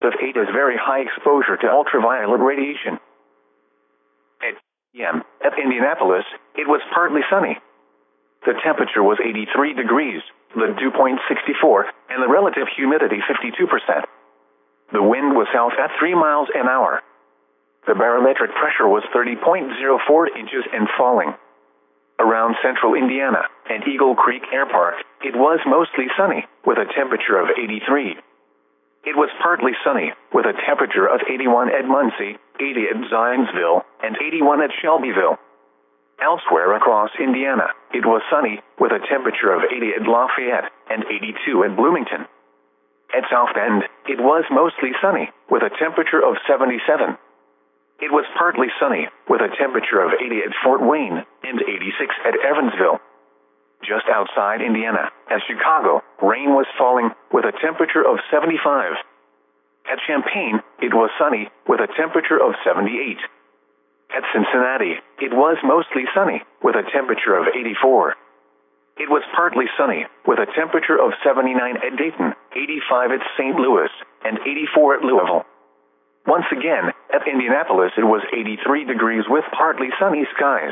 of 8 is very high exposure to ultraviolet radiation. At p.m. at Indianapolis, it was partly sunny. The temperature was 83 degrees, the dew point 64, and the relative humidity 52%. The wind was south at 3 miles an hour. The barometric pressure was 30.04 inches and falling. Around central Indiana and Eagle Creek Airpark, it was mostly sunny, with a temperature of 83. It was partly sunny, with a temperature of 81 at Muncie, 80 at Zionsville, and 81 at Shelbyville. Elsewhere across Indiana, it was sunny, with a temperature of 80 at Lafayette, and 82 at Bloomington. At South Bend, it was mostly sunny, with a temperature of 77. It was partly sunny, with a temperature of 80 at Fort Wayne, and 86 at Evansville. Just outside Indiana, at Chicago, rain was falling, with a temperature of 75. At Champaign, it was sunny, with a temperature of 78. At Cincinnati, it was mostly sunny, with a temperature of 84. It was partly sunny, with a temperature of 79 at Dayton, 85 at St. Louis, and 84 at Louisville. Once again, at Indianapolis it was 83 degrees with partly sunny skies.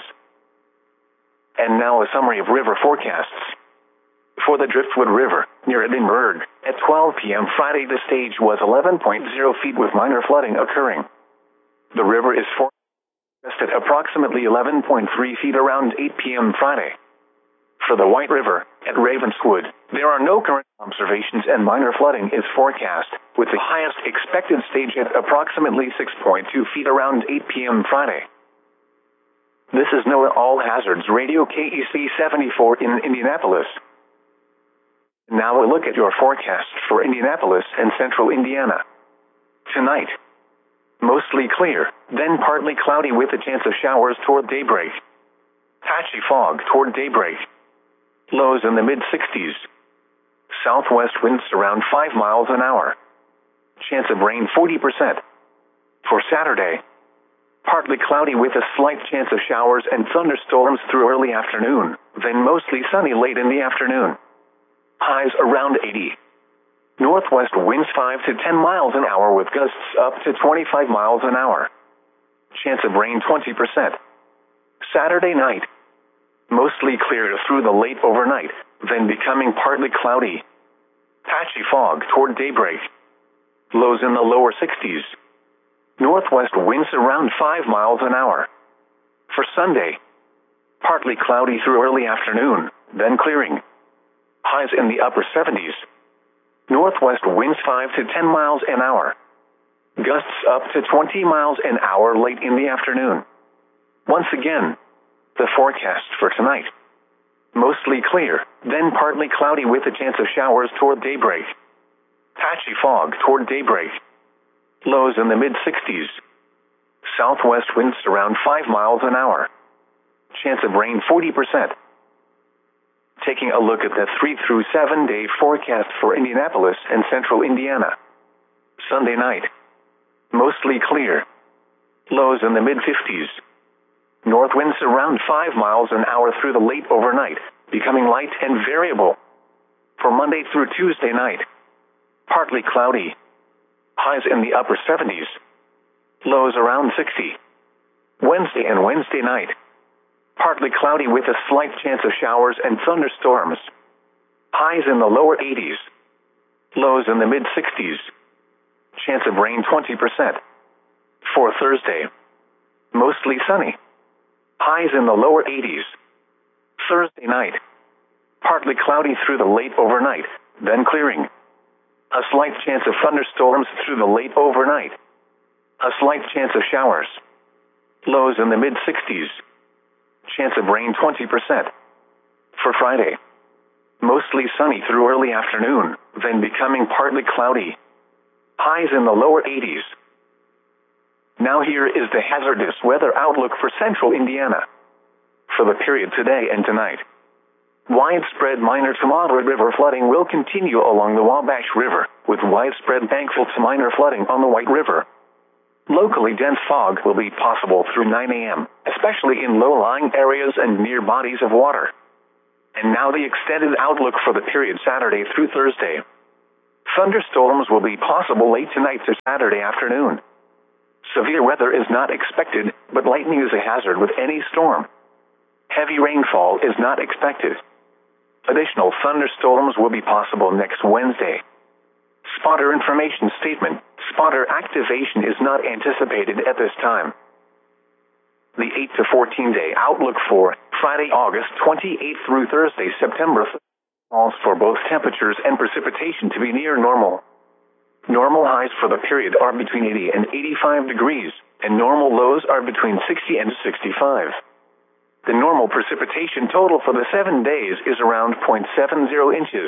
And now a summary of river forecasts. For the Driftwood River, near Edinburgh, at 12 p.m. Friday the stage was 11.0 feet with minor flooding occurring. The river is forecast at approximately 11.3 feet around 8 p.m. Friday. For the White River, at Ravenswood, there are no current observations and minor flooding is forecast, with the highest expected stage at approximately 6.2 feet around 8 p.m. Friday. This is NOAA All Hazards Radio KEC 74 in Indianapolis. Now a look at your forecast for Indianapolis and central Indiana. Tonight, mostly clear, then partly cloudy with a chance of showers toward daybreak. Patchy fog toward daybreak. Lows in the mid-60s. Southwest winds around 5 miles an hour. Chance of rain 40%. For Saturday, partly cloudy with a slight chance of showers and thunderstorms through early afternoon, then mostly sunny late in the afternoon. Highs around 80. Northwest winds 5 to 10 miles an hour with gusts up to 25 miles an hour. Chance of rain 20%. Saturday night, mostly clear through the late overnight, then becoming partly cloudy. Patchy fog toward daybreak. Lows in the lower 60s. Northwest winds around 5 miles an hour. For Sunday, partly cloudy through early afternoon, then clearing. Highs in the upper 70s. Northwest winds 5 to 10 miles an hour. Gusts up to 20 miles an hour late in the afternoon. Once again, the forecast for tonight. Mostly clear, then partly cloudy with a chance of showers toward daybreak. Patchy fog toward daybreak. Lows in the mid-60s. Southwest winds around 5 miles an hour. Chance of rain 40%. Taking a look at the 3 through 7 day forecast for Indianapolis and central Indiana. Sunday night. Mostly clear. Lows in the mid-50s. North winds around 5 miles an hour through the late overnight, becoming light and variable. For Monday through Tuesday night. Partly cloudy. Highs in the upper 70s. Lows around 60. Wednesday and Wednesday night. Partly cloudy with a slight chance of showers and thunderstorms. Highs in the lower 80s. Lows in the mid-60s. Chance of rain 20%. For Thursday, mostly sunny. Highs in the lower 80s. Thursday night, partly cloudy through the late overnight, then clearing. A slight chance of thunderstorms through the late overnight. A slight chance of showers. Lows in the mid-60s. Chance of rain 20%. For Friday, mostly sunny through early afternoon, then becoming partly cloudy. Highs in the lower 80s. Now here is the hazardous weather outlook for central Indiana. For the period today and tonight, widespread minor to moderate river flooding will continue along the Wabash River, with widespread bankful to minor flooding on the White River. Locally dense fog will be possible through 9 a.m., especially in low-lying areas and near bodies of water. And now the extended outlook for the period Saturday through Thursday. Thunderstorms will be possible late tonight to Saturday afternoon. Severe weather is not expected, but lightning is a hazard with any storm. Heavy rainfall is not expected. Additional thunderstorms will be possible next Wednesday. Spotter information statement. Spotter activation is not anticipated at this time. The 8 to 14 day outlook for Friday, August 28th through Thursday, September 3rd calls for both temperatures and precipitation to be near normal. Normal highs for the period are between 80 and 85 degrees, and normal lows are between 60 and 65. The normal precipitation total for the 7 days is around 0.70 inches.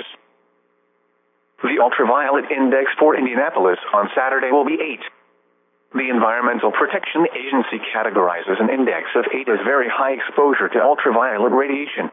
The ultraviolet index for Indianapolis on Saturday will be 8. The Environmental Protection Agency categorizes an index of 8 as very high exposure to ultraviolet radiation.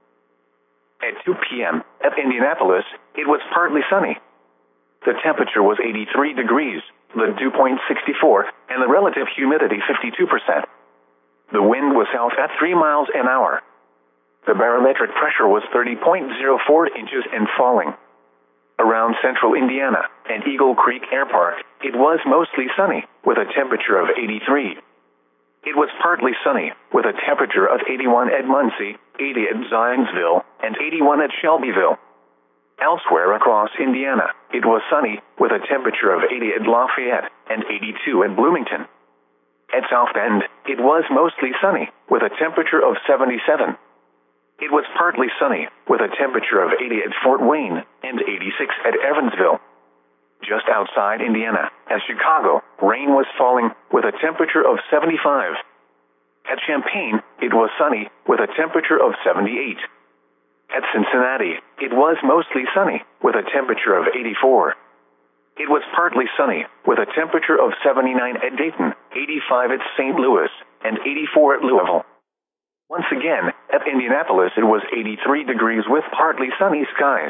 At 2 p.m. at Indianapolis, it was partly sunny. The temperature was 83 degrees, the dew point 64, and the relative humidity 52%. The wind was south at 3 miles an hour. The barometric pressure was 30.04 inches and falling. Around central Indiana and Eagle Creek Air Park, it was mostly sunny, with a temperature of 83. It was partly sunny, with a temperature of 81 at Muncie, 80 at Zionsville, and 81 at Shelbyville. Elsewhere across Indiana, it was sunny, with a temperature of 80 at Lafayette and 82 at Bloomington. At South Bend, it was mostly sunny, with a temperature of 77. It was partly sunny, with a temperature of 80 at Fort Wayne and 86 at Evansville. Just outside Indiana, at Chicago, rain was falling, with a temperature of 75. At Champaign, it was sunny, with a temperature of 78. At Cincinnati, it was mostly sunny, with a temperature of 84. It was partly sunny, with a temperature of 79 at Dayton, 85 at St. Louis, and 84 at Louisville. Once again, at Indianapolis it was 83 degrees with partly sunny skies.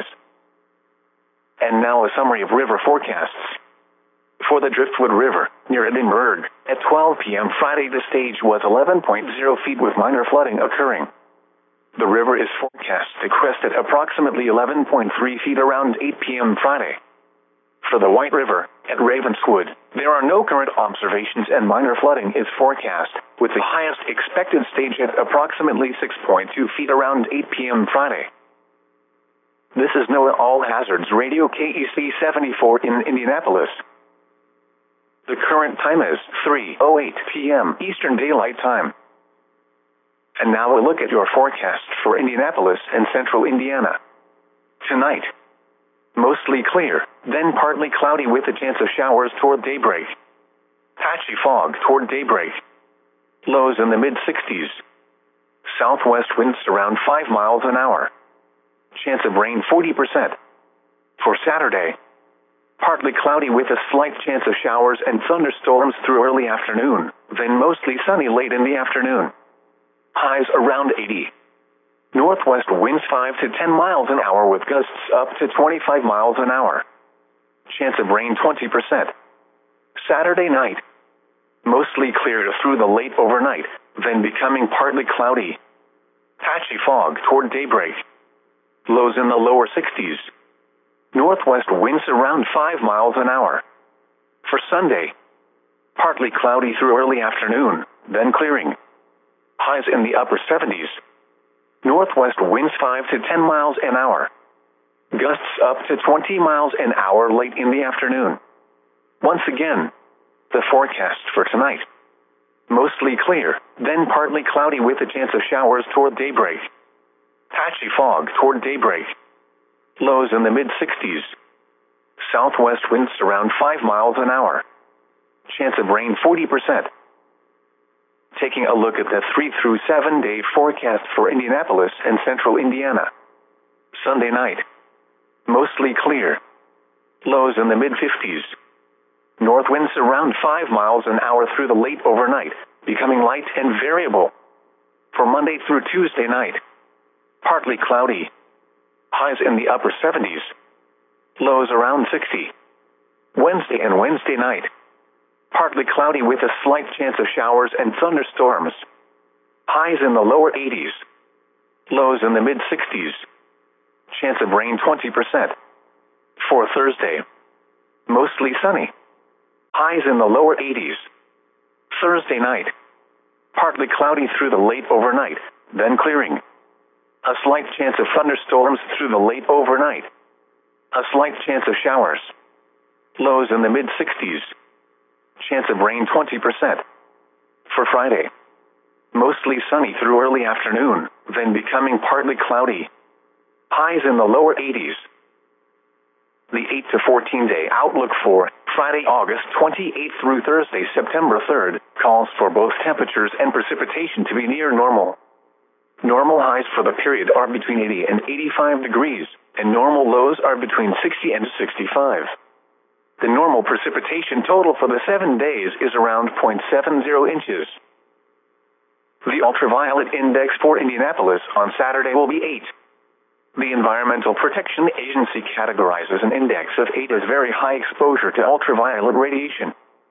And now a summary of river forecasts. For the Driftwood River, near Edinburgh, at 12 p.m. Friday the stage was 11.0 feet with minor flooding occurring. The river is forecast to crest at approximately 11.3 feet around 8 p.m. Friday. For the White River, at Ravenswood, there are no current observations and minor flooding is forecast, with the highest expected stage at approximately 6.2 feet around 8 p.m. Friday. This is NOAA All Hazards Radio KEC 74 in Indianapolis. The current time is 3:08 p.m. Eastern Daylight Time. And now we'll look at your forecast for Indianapolis and central Indiana. Tonight, mostly clear, then partly cloudy with a chance of showers toward daybreak. Patchy fog toward daybreak. Lows in the mid-60s. Southwest winds around 5 miles an hour. Chance of rain 40%. For Saturday, partly cloudy with a slight chance of showers and thunderstorms through early afternoon, then mostly sunny late in the afternoon. Highs around 80. Northwest winds 5 to 10 miles an hour with gusts up to 25 miles an hour. Chance of rain 20%. Saturday night, mostly clear through the late overnight, then becoming partly cloudy. Patchy fog toward daybreak. Lows in the lower 60s. Northwest winds around 5 miles an hour. For Sunday, partly cloudy through early afternoon, then clearing. Highs in the upper 70s. Northwest winds 5 to 10 miles an hour. Gusts up to 20 miles an hour late in the afternoon. Once again, the forecast for tonight. Mostly clear, then partly cloudy with a chance of showers toward daybreak. Patchy fog toward daybreak. Lows in the mid-60s. Southwest winds around 5 miles an hour. Chance of rain 40%. Taking a look at the 3 through 7 day forecast for Indianapolis and central Indiana. Sunday night, mostly clear. Lows in the mid-50s. North winds around 5 miles an hour through the late overnight, becoming light and variable. For Monday through Tuesday night, partly cloudy. Highs in the upper 70s. Lows around 60. Wednesday and Wednesday night, partly cloudy with a slight chance of showers and thunderstorms. Highs in the lower 80s. Lows in the mid-60s. Chance of rain 20%. For Thursday, mostly sunny. Highs in the lower 80s. Thursday night, partly cloudy through the late overnight, then clearing. A slight chance of thunderstorms through the late overnight. A slight chance of showers. Lows in the mid-60s. Chance of rain 20%. For Friday, mostly sunny through early afternoon, then becoming partly cloudy. Highs in the lower 80s. The 8 to 14 day outlook for Friday, August 28th through Thursday, September 3rd, calls for both temperatures and precipitation to be near normal. Normal highs for the period are between 80 and 85 degrees, and normal lows are between 60 and 65. The normal precipitation total for the 7 days is around 0.70 inches. The ultraviolet index for Indianapolis on Saturday will be 8. The Environmental Protection Agency categorizes an index of 8 as very high exposure to ultraviolet radiation.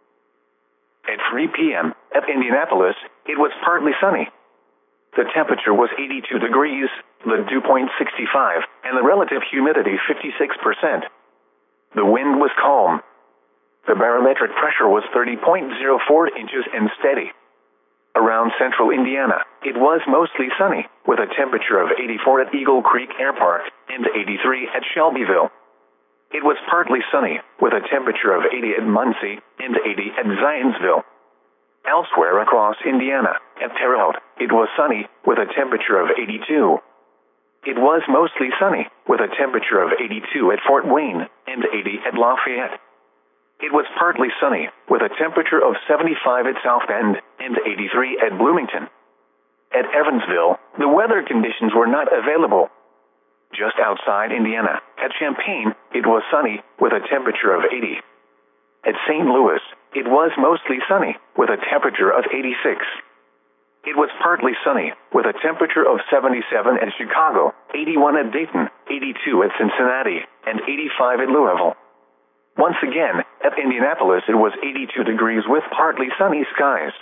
At 3 p.m. at Indianapolis, it was partly sunny. The temperature was 82 degrees, the dew point 65, and the relative humidity 56%. The wind was calm. The barometric pressure was 30.04 inches and steady. Around central Indiana, it was mostly sunny, with a temperature of 84 at Eagle Creek Air Park and 83 at Shelbyville. It was partly sunny, with a temperature of 80 at Muncie and 80 at Zionsville. Elsewhere across Indiana, at Terre Haute, it was sunny, with a temperature of 82. It was mostly sunny, with a temperature of 82 at Fort Wayne and 80 at Lafayette. It was partly sunny, with a temperature of 75 at South Bend and 83 at Bloomington. At Evansville, the weather conditions were not available. Just outside Indiana, at Champaign, it was sunny, with a temperature of 80. At St. Louis, it was mostly sunny, with a temperature of 86. It was partly sunny, with a temperature of 77 at Chicago, 81 at Dayton, 82 at Cincinnati, and 85 at Louisville. Once again, at Indianapolis it was 82 degrees with partly sunny skies.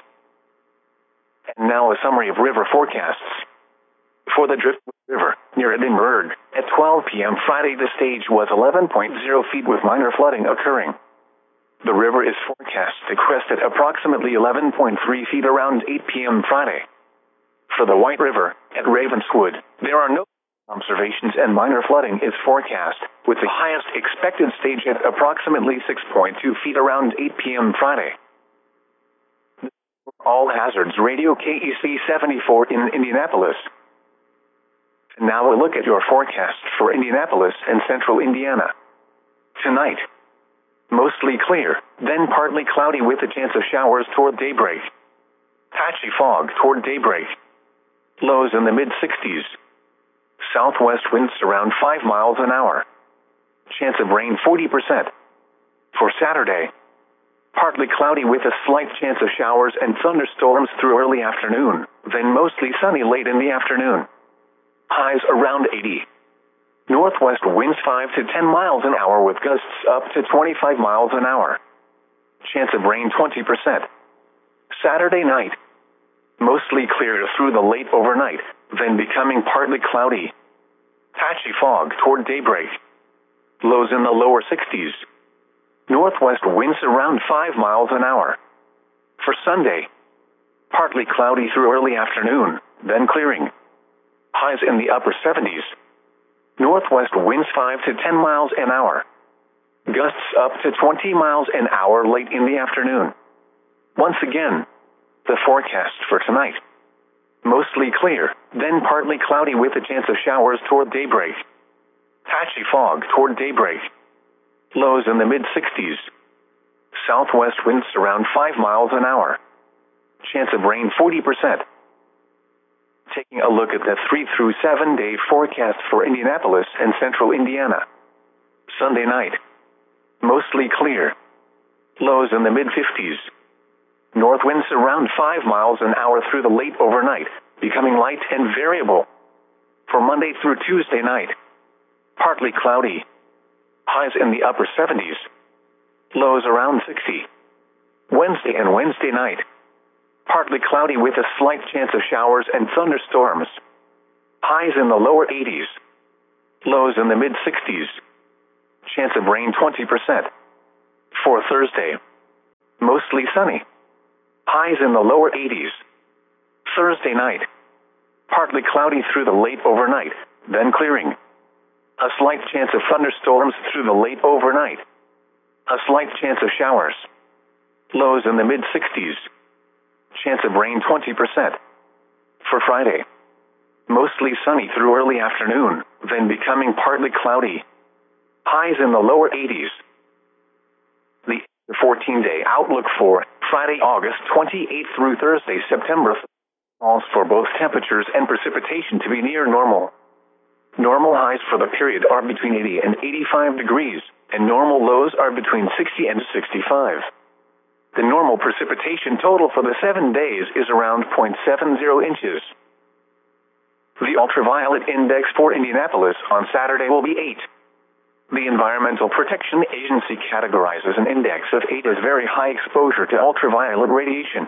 And now a summary of river forecasts. For the Driftwood River, near Edinburgh, at 12 p.m. Friday the stage was 11.0 feet with minor flooding occurring. The river is forecast to crest at approximately 11.3 feet around 8 p.m. Friday. For the White River, at Ravenswood, there are no observations and minor flooding is forecast, with the highest expected stage at approximately 6.2 feet around 8 p.m. Friday. All Hazards Radio KEC 74 in Indianapolis. Now a look at your forecast for Indianapolis and central Indiana. Tonight, mostly clear, then partly cloudy with a chance of showers toward daybreak. Patchy fog toward daybreak. Lows in the mid-60s. Southwest winds around 5 miles an hour. Chance of rain 40%. For Saturday, partly cloudy with a slight chance of showers and thunderstorms through early afternoon, then mostly sunny late in the afternoon. Highs around 80. Northwest winds 5 to 10 miles an hour with gusts up to 25 miles an hour. Chance of rain 20%. Saturday night, mostly clear through the late overnight, then becoming partly cloudy. Patchy fog toward daybreak. Lows in the lower 60s. Northwest winds around 5 miles an hour. For Sunday, partly cloudy through early afternoon, then clearing. Highs in the upper 70s. Northwest winds 5 to 10 miles an hour. Gusts up to 20 miles an hour late in the afternoon. Once again, the forecast for tonight. Mostly clear, then partly cloudy with a chance of showers toward daybreak. Patchy fog toward daybreak. Lows in the mid-60s. Southwest winds around 5 miles an hour. Chance of rain 40%. Taking a look at the 3 through 7 day forecast for Indianapolis and central Indiana. Sunday night, mostly clear. Lows in the mid-50s. North winds around 5 miles an hour through the late overnight, becoming light and variable. For Monday through Tuesday night, partly cloudy. Highs in the upper 70s. Lows around 60. Wednesday and Wednesday night, partly cloudy with a slight chance of showers and thunderstorms. Highs in the lower 80s. Lows in the mid-60s. Chance of rain 20%. For Thursday, mostly sunny. Highs in the lower 80s. Thursday night, partly cloudy through the late overnight, then clearing. A slight chance of thunderstorms through the late overnight. A slight chance of showers. Lows in the mid-60s. Chance of rain 20%. For Friday, mostly sunny through early afternoon, then becoming partly cloudy. Highs in the lower 80s. The 14-day outlook for Friday, August 28th through Thursday, September calls for both temperatures and precipitation to be near normal. Normal highs for the period are between 80 and 85 degrees, and normal lows are between 60 and 65. The normal precipitation total for the 7 days is around 0.70 inches. The ultraviolet index for Indianapolis on Saturday will be 8. The Environmental Protection Agency categorizes an index of 8 as very high exposure to ultraviolet radiation.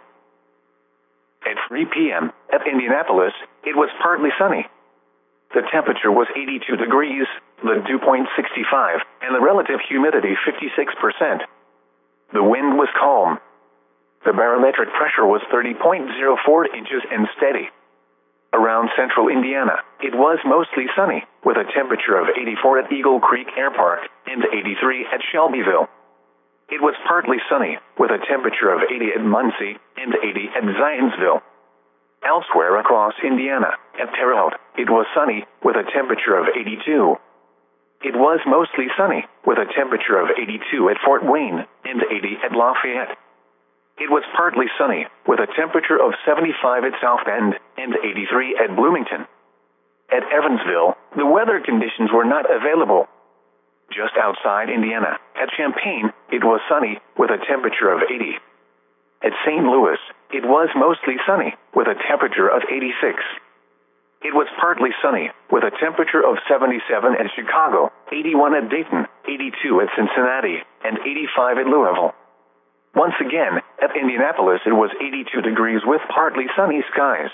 At 3 p.m. at Indianapolis, it was partly sunny. The temperature was 82 degrees, the dew point 65, and the relative humidity 56%. The wind was calm. The barometric pressure was 30.04 inches and steady. Around central Indiana, it was mostly sunny, with a temperature of 84 at Eagle Creek Air Park and 83 at Shelbyville. It was partly sunny, with a temperature of 80 at Muncie and 80 at Zionsville. Elsewhere across Indiana, at Terre Haute, it was sunny, with a temperature of 82. It was mostly sunny, with a temperature of 82 at Fort Wayne and 80 at Lafayette. It was partly sunny, with a temperature of 75 at South Bend and 83 at Bloomington. At Evansville, the weather conditions were not available. Just outside Indiana, at Champaign, it was sunny, with a temperature of 80. At St. Louis, it was mostly sunny, with a temperature of 86. It was partly sunny, with a temperature of 77 at Chicago, 81 at Dayton, 82 at Cincinnati, and 85 at Louisville. Once again, at Indianapolis it was 82 degrees with partly sunny skies.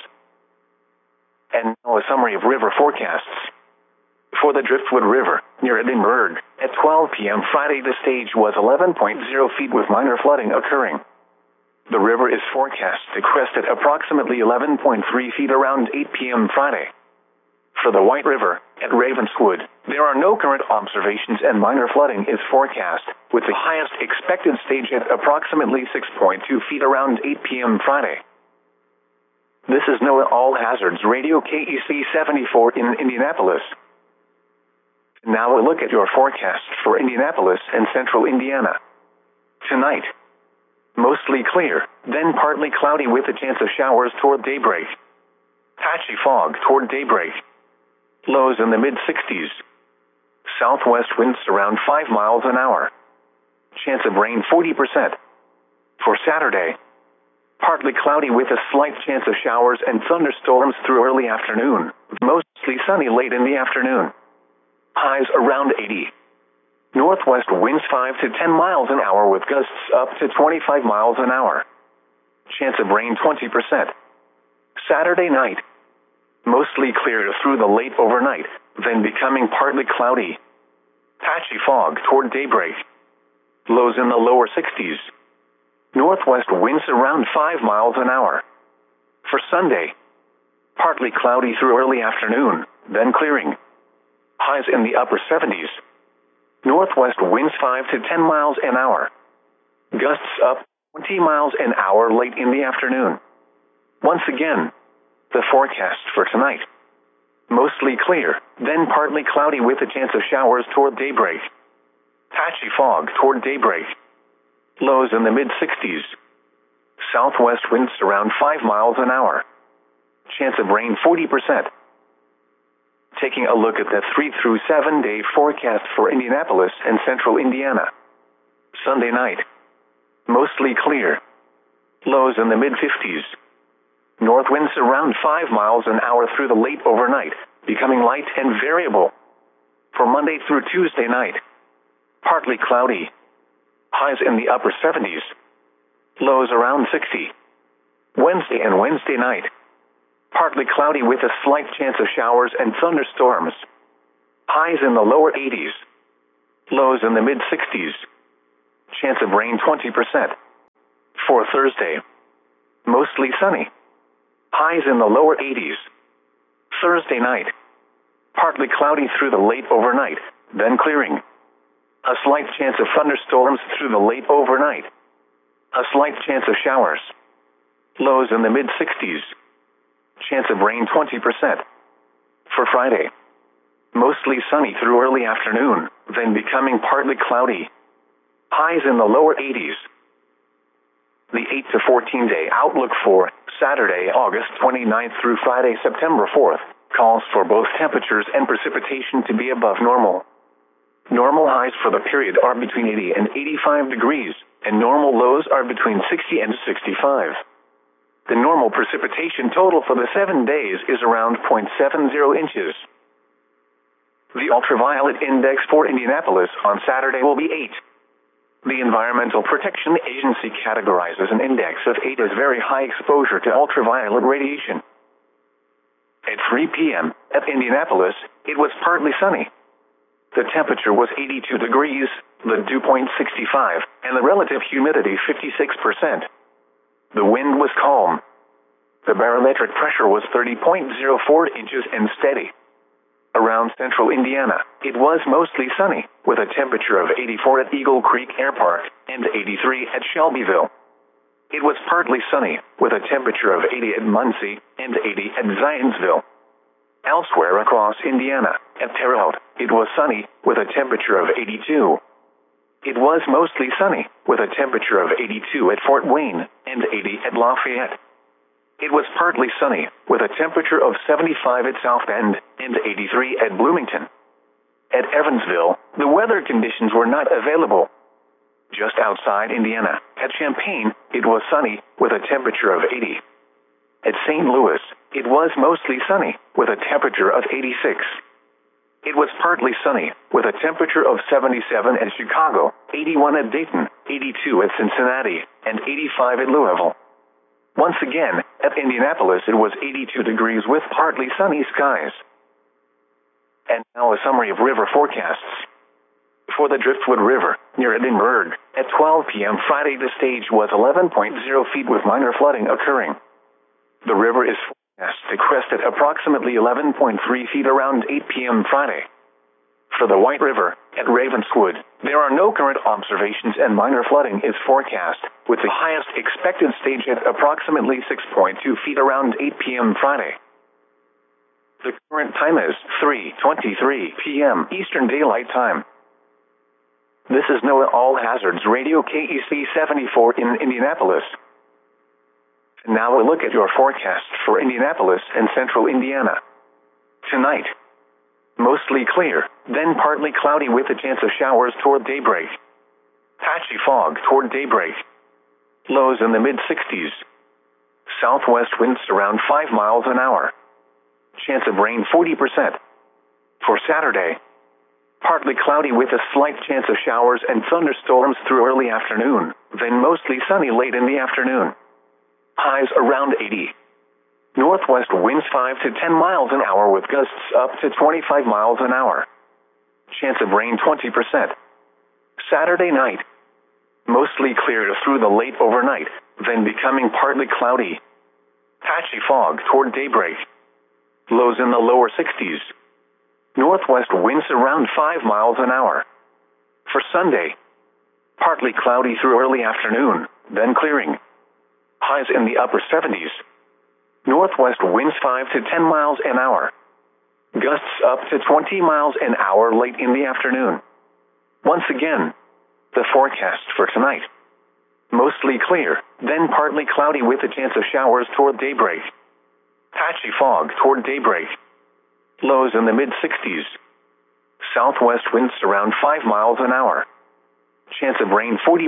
And now a summary of river forecasts. For the Driftwood River, near Edinburgh, at 12 p.m. Friday the stage was 11.0 feet with minor flooding occurring. The river is forecast to crest at approximately 11.3 feet around 8 p.m. Friday. For the White River, at Ravenswood, there are no current observations and minor flooding is forecast, with the highest expected stage at approximately 6.2 feet around 8 p.m. Friday. This is NOAA All Hazards Radio KEC 74 in Indianapolis. Now a look at your forecast for Indianapolis and central Indiana. Tonight, mostly clear, then partly cloudy with a chance of showers toward daybreak. Patchy fog toward daybreak. Lows in the mid-60s. Southwest winds around 5 miles an hour. Chance of rain 40%. For Saturday, partly cloudy with a slight chance of showers and thunderstorms through early afternoon, mostly sunny late in the afternoon. Highs around 80. Northwest winds 5 to 10 miles an hour with gusts up to 25 miles an hour. Chance of rain 20%. Saturday night, mostly clear through the late overnight, then becoming partly cloudy. Patchy fog toward daybreak. Lows in the lower 60s. Northwest winds around 5 miles an hour. For Sunday, partly cloudy through early afternoon, then clearing. Highs in the upper 70s. Northwest winds 5 to 10 miles an hour. Gusts up 20 miles an hour late in the afternoon. Once again, the forecast for tonight. Mostly clear, then partly cloudy with a chance of showers toward daybreak. Patchy fog toward daybreak. Lows in the mid-60s. Southwest winds around 5 miles an hour. Chance of rain 40%. Taking a look at the 3 through 7 day forecast for Indianapolis and central Indiana. Sunday night, mostly clear. Lows in the mid-50s. North winds around 5 miles an hour through the late overnight, becoming light and variable. For Monday through Tuesday night, partly cloudy. Highs in the upper 70s. Lows around 60. Wednesday and Wednesday night, partly cloudy with a slight chance of showers and thunderstorms. Highs in the lower 80s. Lows in the mid-60s. Chance of rain 20%. For Thursday, mostly sunny. Highs in the lower 80s. Thursday night, partly cloudy through the late overnight, then clearing. A slight chance of thunderstorms through the late overnight. A slight chance of showers. Lows in the mid-60s. Chance of rain 20%. For Friday, mostly sunny through early afternoon, then becoming partly cloudy. Highs in the lower 80s. The 8 to 14 day outlook for Saturday, August 29th through Friday, September 4th, calls for both temperatures and precipitation to be above normal. Normal highs for the period are between 80 and 85 degrees, and normal lows are between 60 and 65. The normal precipitation total for the 7 days is around 0.70 inches. The ultraviolet index for Indianapolis on Saturday will be 8. The Environmental Protection Agency categorizes an index of 8 as very high exposure to ultraviolet radiation. At 3 p.m. at Indianapolis, it was partly sunny. The temperature was 82 degrees, the dew point 65, and the relative humidity 56%. The wind was calm. The barometric pressure was 30.04 inches and steady. Around central Indiana, it was mostly sunny, with a temperature of 84 at Eagle Creek Air Park and 83 at Shelbyville. It was partly sunny, with a temperature of 80 at Muncie and 80 at Zionsville. Elsewhere across Indiana, at Terre Haute, it was sunny, with a temperature of 82. It was mostly sunny, with a temperature of 82 at Fort Wayne and 80 at Lafayette. It was partly sunny, with a temperature of 75 at South Bend and 83 at Bloomington. At Evansville, the weather conditions were not available. Just outside Indiana, at Champaign, it was sunny, with a temperature of 80. At St. Louis, it was mostly sunny, with a temperature of 86. It was partly sunny, with a temperature of 77 at Chicago, 81 at Dayton, 82 at Cincinnati, and 85 at Louisville. Once again, at Indianapolis it was 82 degrees with partly sunny skies. And now a summary of river forecasts. For the Driftwood River, near Edinburgh, at 12 p.m. Friday the stage was 11.0 feet with minor flooding occurring. The river is forecast to crest at approximately 11.3 feet around 8 p.m. Friday. For the White River, at Ravenswood, there are no current observations and minor flooding is forecast, with the highest expected stage at approximately 6.2 feet around 8 p.m. Friday. The current time is 3:23 p.m. Eastern Daylight Time. This is NOAA All Hazards Radio KEC 74 in Indianapolis. Now a look at your forecast for Indianapolis and central Indiana. Tonight, mostly clear, then partly cloudy with a chance of showers toward daybreak. Patchy fog toward daybreak. Lows in the mid-60s. Southwest winds around 5 miles an hour. Chance of rain 40%. For Saturday, partly cloudy with a slight chance of showers and thunderstorms through early afternoon, then mostly sunny late in the afternoon. Highs around 80. Northwest winds 5 to 10 miles an hour with gusts up to 25 miles an hour. Chance of rain 20%. Saturday night, mostly clear through the late overnight, then becoming partly cloudy. Patchy fog toward daybreak. Lows in the lower 60s. Northwest winds around 5 miles an hour. For Sunday, partly cloudy through early afternoon, then clearing. Highs in the upper 70s. Northwest winds 5 to 10 miles an hour. Gusts up to 20 miles an hour late in the afternoon. Once again, the forecast for tonight. Mostly clear, then partly cloudy with a chance of showers toward daybreak. Patchy fog toward daybreak. Lows in the mid-60s. Southwest winds around 5 miles an hour. Chance of rain 40%.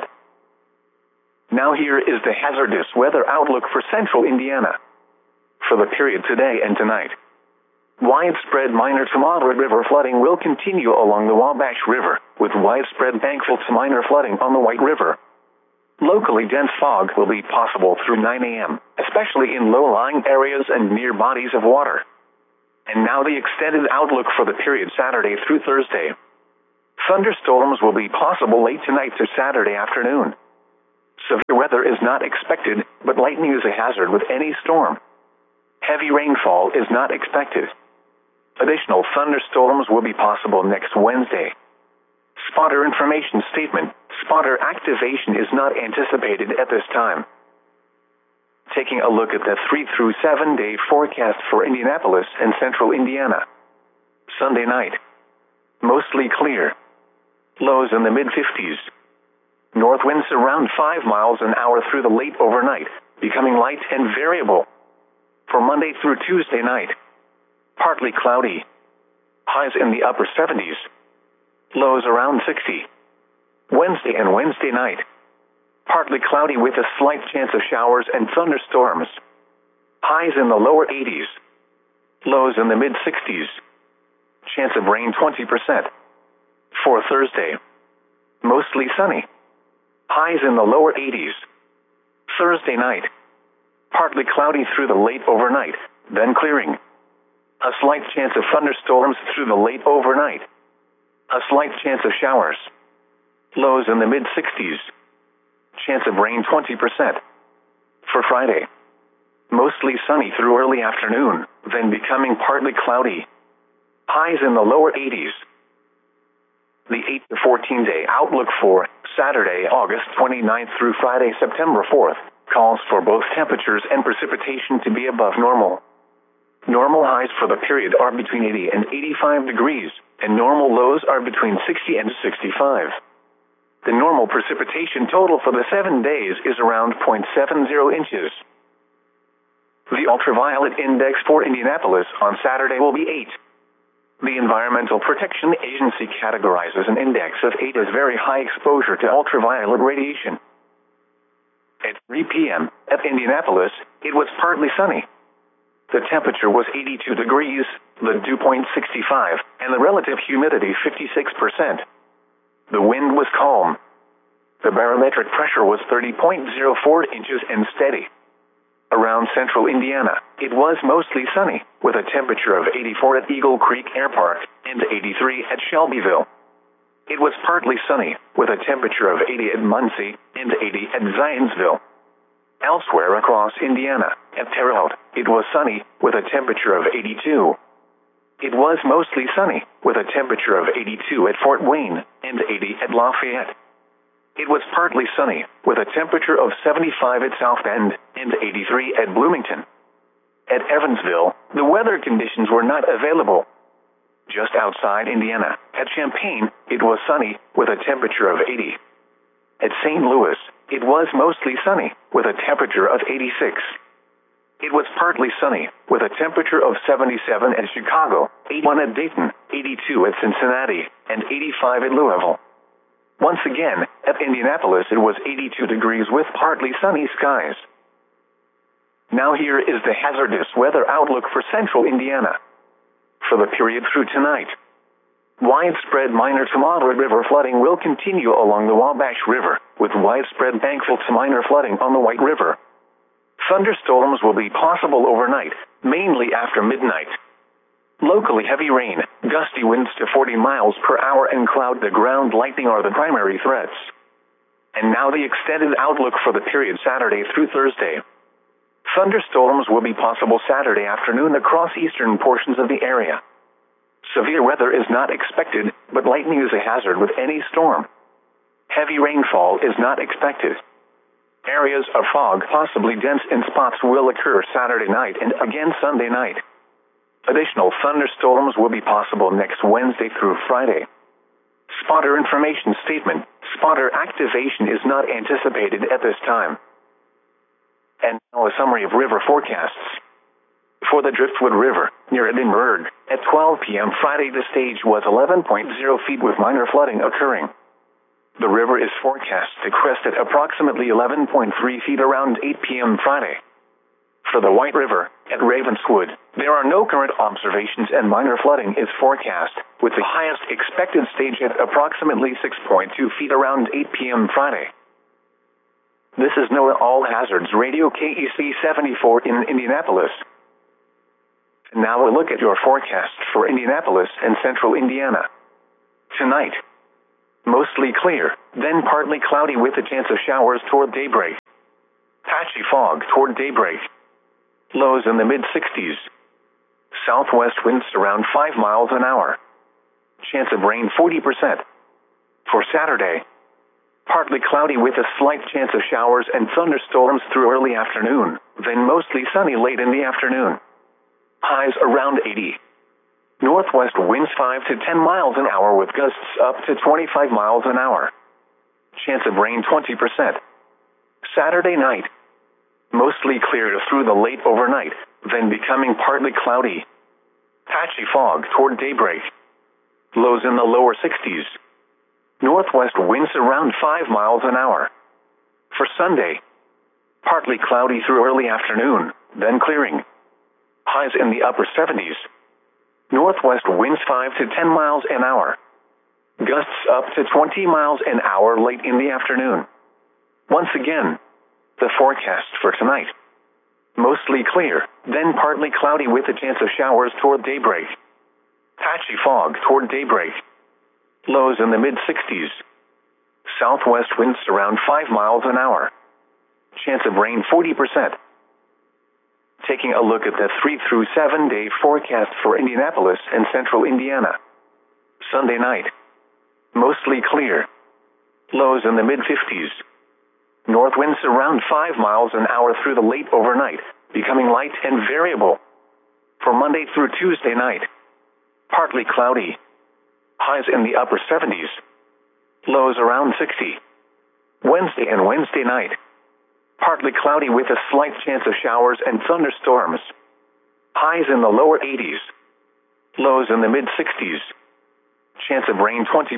Now here is the hazardous weather outlook for central Indiana. For the period today and tonight, widespread minor to moderate river flooding will continue along the Wabash River, with widespread bankful to minor flooding on the White River. Locally dense fog will be possible through 9 a.m., especially in low-lying areas and near bodies of water. And now the extended outlook for the period Saturday through Thursday. Thunderstorms will be possible late tonight to Saturday afternoon. Severe weather is not expected, but lightning is a hazard with any storm. Heavy rainfall is not expected. Additional thunderstorms will be possible next Wednesday. Spotter information statement. Spotter activation is not anticipated at this time. Taking a look at the 3 through 7 day forecast for Indianapolis and central Indiana. Sunday night. Mostly clear. Lows in the mid-50s. North winds around 5 miles an hour through the late overnight, becoming light and variable. For Monday through Tuesday night. Partly cloudy. Highs in the upper 70s. Lows around 60. Wednesday and Wednesday night. Partly cloudy with a slight chance of showers and thunderstorms. Highs in the lower 80s. Lows in the mid-60s. Chance of rain 20%. For Thursday. Mostly sunny. Highs in the lower 80s. Thursday night. Partly cloudy through the late overnight, then clearing. A slight chance of thunderstorms through the late overnight. A slight chance of showers. Lows in the mid-60s. Chance of rain 20%. For Friday. Mostly sunny through early afternoon, then becoming partly cloudy. Highs in the lower 80s. The 8 to 14 day outlook for Saturday, August 29th through Friday, September 4th, calls for both temperatures and precipitation to be above normal. Normal highs for the period are between 80 and 85 degrees, and normal lows are between 60 and 65. The normal precipitation total for the 7 days is around 0.70 inches. The ultraviolet index for Indianapolis on Saturday will be 8. The Environmental Protection Agency categorizes an index of 8 as very high exposure to ultraviolet radiation. At 3 p.m. at Indianapolis, it was partly sunny. The temperature was 82 degrees, the dew point 65, and the relative humidity 56%. The wind was calm. The barometric pressure was 30.04 inches and steady. Around central Indiana, it was mostly sunny, with a temperature of 84 at Eagle Creek Air Park and 83 at Shelbyville. It was partly sunny, with a temperature of 80 at Muncie and 80 at Zionsville. Elsewhere across Indiana, at Terre Haute, it was sunny, with a temperature of 82. It was mostly sunny, with a temperature of 82 at Fort Wayne and 80 at Lafayette. It was partly sunny, with a temperature of 75 at South Bend and 83 at Bloomington. At Evansville, the weather conditions were not available. Just outside Indiana, at Champaign, it was sunny, with a temperature of 80. At St. Louis, it was mostly sunny, with a temperature of 86. It was partly sunny, with a temperature of 77 at Chicago, 81 at Dayton, 82 at Cincinnati, and 85 at Louisville. Once again, at Indianapolis it was 82 degrees with partly sunny skies. Now here is the hazardous weather outlook for central Indiana. For the period through tonight, widespread minor to moderate river flooding will continue along the Wabash River, with widespread bankful to minor flooding on the White River. Thunderstorms will be possible overnight, mainly after midnight. Locally heavy rain, gusty winds to 40 miles per hour and cloud-to-ground lightning are the primary threats. And now the extended outlook for the period Saturday through Thursday. Thunderstorms will be possible Saturday afternoon across eastern portions of the area. Severe weather is not expected, but lightning is a hazard with any storm. Heavy rainfall is not expected. Areas of fog, possibly dense in spots, will occur Saturday night and again Sunday night. Additional thunderstorms will be possible next Wednesday through Friday. Spotter information statement. Spotter activation is not anticipated at this time. And now a summary of river forecasts. For the Driftwood River, near Edinburgh, at 12 p.m. Friday the stage was 11.0 feet with minor flooding occurring. The river is forecast to crest at approximately 11.3 feet around 8 p.m. Friday. For the White River, at Ravenswood, there are no current observations and minor flooding is forecast, with the highest expected stage at approximately 6.2 feet around 8 p.m. Friday. This is NOAA All Hazards Radio KEC 74 in Indianapolis. And now a look at your forecast for Indianapolis and central Indiana. Tonight, Mostly clear, then partly cloudy with a chance of showers toward daybreak. Patchy fog toward daybreak. Lows in the mid-60s. Southwest winds around 5 miles an hour. Chance of rain 40%. For Saturday, partly cloudy with a slight chance of showers and thunderstorms through early afternoon, then mostly sunny late in the afternoon. Highs around 80. Northwest winds 5 to 10 miles an hour with gusts up to 25 miles an hour. Chance of rain 20%. Saturday night, mostly clear through the late overnight, then becoming partly cloudy. Patchy fog toward daybreak. Lows in the lower 60s. Northwest winds around 5 miles an hour. For Sunday, partly cloudy through early afternoon, then clearing. Highs in the upper 70s. Northwest winds 5 to 10 miles an hour. Gusts up to 20 miles an hour late in the afternoon. Once again, the forecast for tonight. Mostly clear, then partly cloudy with a chance of showers toward daybreak. Patchy fog toward daybreak. Lows in the mid-60s. Southwest winds around 5 miles an hour. Chance of rain 40%. Taking a look at the 3 through 7 day forecast for Indianapolis and central Indiana. Sunday night. Mostly clear. Lows in the mid-50s. North winds around 5 miles an hour through the late overnight, becoming light and variable. For Monday through Tuesday night. Partly cloudy. Highs in the upper 70s. Lows around 60. Wednesday and Wednesday night. Partly cloudy with a slight chance of showers and thunderstorms. Highs in the lower 80s. Lows in the mid-60s. Chance of rain 20%.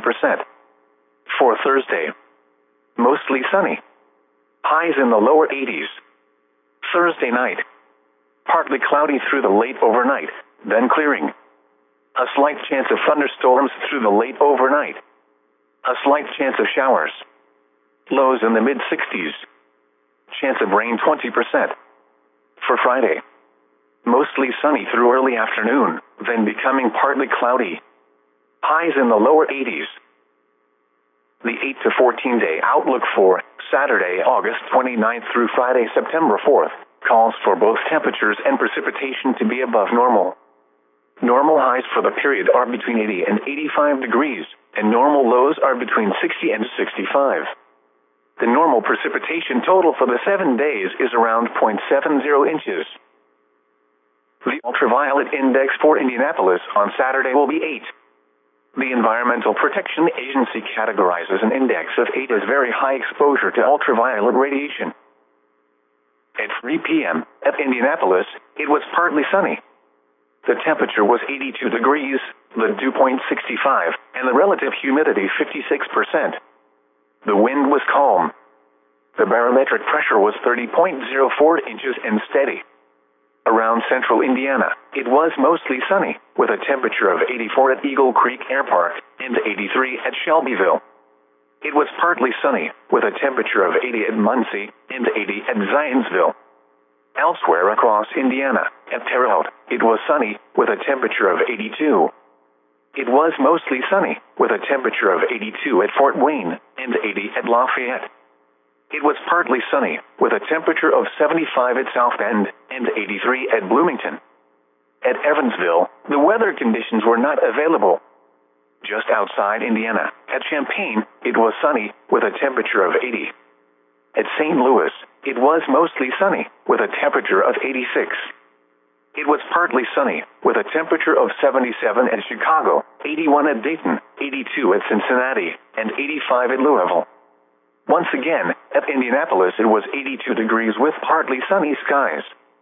For Thursday, mostly sunny. Highs in the lower 80s. Thursday night, partly cloudy through the late overnight, then clearing. A slight chance of thunderstorms through the late overnight. A slight chance of showers. Lows in the mid-60s. Chance of rain 20%. For Friday, mostly sunny through early afternoon, then becoming partly cloudy. Highs in the lower 80s. The 8 to 14 day outlook for Saturday, August 29th through Friday, September 4th, calls for both temperatures and precipitation to be above normal. Normal highs for the period are between 80 and 85 degrees, and normal lows are between 60 and 65. The normal precipitation total for the 7 days is around 0.70 inches. The ultraviolet index for Indianapolis on Saturday will be 8. The Environmental Protection Agency categorizes an index of 8 as very high exposure to ultraviolet radiation. At 3 p.m. at Indianapolis, it was partly sunny. The temperature was 82 degrees, the dew point 65, and the relative humidity 56%. The wind was calm. The barometric pressure was 30.04 inches and steady. Around central Indiana, it was mostly sunny, with a temperature of 84 at Eagle Creek Air Park and 83 at Shelbyville. It was partly sunny, with a temperature of 80 at Muncie and 80 at Zionsville. Elsewhere across Indiana, at Terre Haute, it was sunny, with a temperature of 82. It was mostly sunny, with a temperature of 82 at Fort Wayne and 80 at Lafayette. It was partly sunny, with a temperature of 75 at South Bend and 83 at Bloomington. At Evansville, the weather conditions were not available. Just outside Indiana, at Champaign, it was sunny, with a temperature of 80. At St. Louis, it was mostly sunny, with a temperature of 86. It was partly sunny, with a temperature of 77 at Chicago, 81 at Dayton, 82 at Cincinnati, and 85 at Louisville. Once again, at Indianapolis it was 82 degrees with partly sunny skies.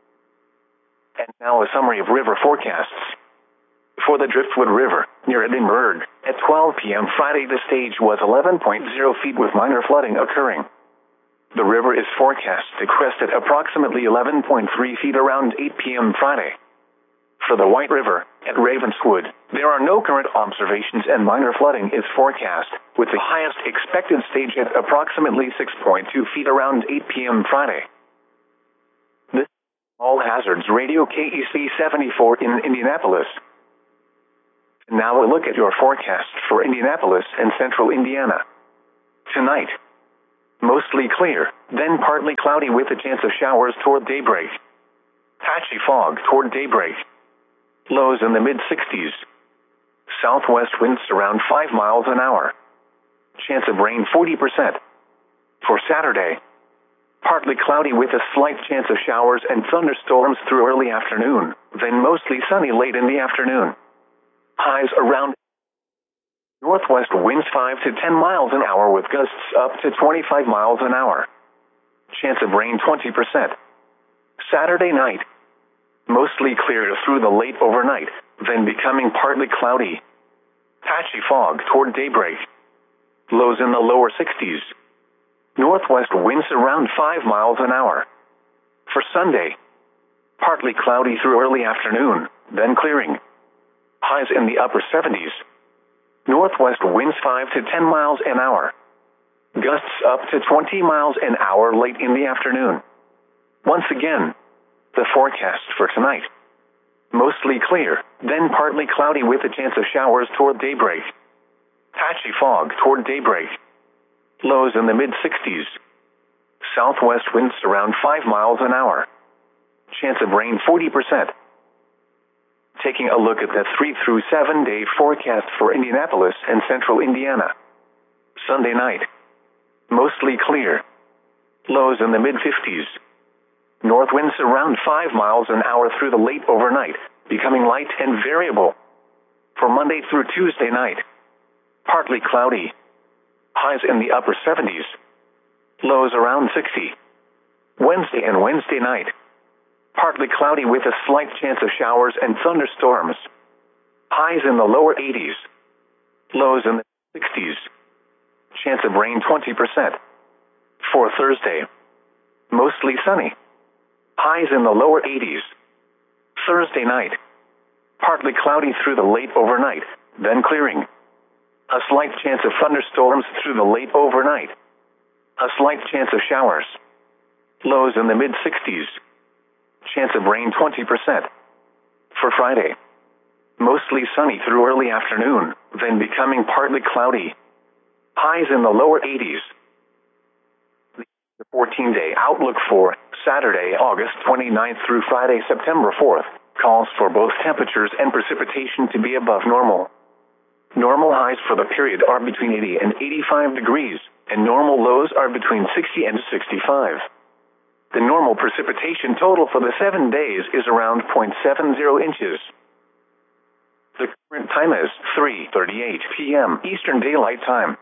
And now a summary of river forecasts. For the Driftwood River, near Edinburgh, at 12 p.m. Friday the stage was 11.0 feet with minor flooding occurring. The river is forecast to crest at approximately 11.3 feet around 8 p.m. Friday. For the White River, at Ravenswood, there are no current observations and minor flooding is forecast, with the highest expected stage at approximately 6.2 feet around 8 p.m. Friday. This is All Hazards Radio KEC 74 in Indianapolis. Now a look at your forecast for Indianapolis and central Indiana. Tonight, mostly clear, then partly cloudy with a chance of showers toward daybreak. Patchy fog toward daybreak. Lows in the mid-60s. Southwest winds around 5 miles an hour. Chance of rain 40%. For Saturday, partly cloudy with a slight chance of showers and thunderstorms through early afternoon, then mostly sunny late in the afternoon. Highs around. Northwest winds 5 to 10 miles an hour with gusts up to 25 miles an hour. Chance of rain 20%. Saturday night, mostly clear through the late overnight, then becoming partly cloudy. Patchy fog toward daybreak. Lows in the lower 60s. Northwest winds around 5 miles an hour. For Sunday, partly cloudy through early afternoon, then clearing. Highs in the upper 70s. Northwest winds 5 to 10 miles an hour. Gusts up to 20 miles an hour late in the afternoon. Once again, the forecast for tonight. Mostly clear, then partly cloudy with a chance of showers toward daybreak. Patchy fog toward daybreak. Lows in the mid-60s. Southwest winds around 5 miles an hour. Chance of rain 40%. Taking a look at the 3 through 7 day forecast for Indianapolis and central Indiana. Sunday night, mostly clear. Lows in the mid-50s. North winds around 5 miles an hour through the late overnight, becoming light and variable. For Monday through Tuesday night, partly cloudy. Highs in the upper 70s. Lows around 60. Wednesday and Wednesday night, partly cloudy with a slight chance of showers and thunderstorms. Highs in the lower 80s. Lows in the 60s. Chance of rain 20%. For Thursday, mostly sunny. Highs in the lower 80s. Thursday night, partly cloudy through the late overnight, then clearing. A slight chance of thunderstorms through the late overnight. A slight chance of showers. Lows in the mid-60s. Chance of rain 20%. For Friday, mostly sunny through early afternoon, then becoming partly cloudy. Highs in the lower 80s. The 14-day outlook for Saturday, August 29th through Friday, September 4th, calls for both temperatures and precipitation to be above normal. Normal highs for the period are between 80 and 85 degrees, and normal lows are between 60 and 65. The normal precipitation total for the 7 days is around 0.70 inches. The current time is 3:38 p.m. Eastern Daylight Time.